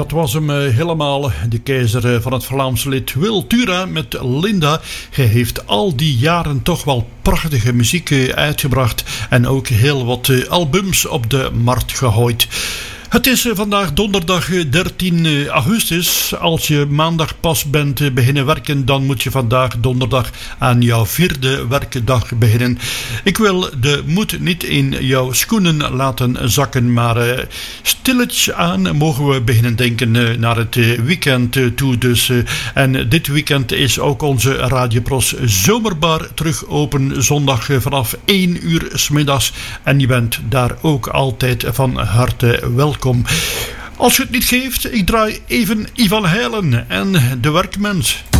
dat was hem helemaal. De keizer van het Vlaamse lied Wil Tura met Linda. Hij heeft al die jaren toch wel prachtige muziek uitgebracht. En ook heel wat albums op de markt gegooid. Het is vandaag donderdag 13 augustus. Als je maandag pas bent beginnen werken, dan moet je vandaag donderdag aan jouw 4e werkdag beginnen. Ik wil de moed niet in jouw schoenen laten zakken, maar stilletjes aan mogen we beginnen denken naar het weekend toe. Dus, en dit weekend is ook onze Radio Pros Zomerbar terug open, zondag vanaf 1 uur 's middags. En je bent daar ook altijd van harte welkom. Als je het niet geeft, ik draai even Ivan Heilen en De Werkmens.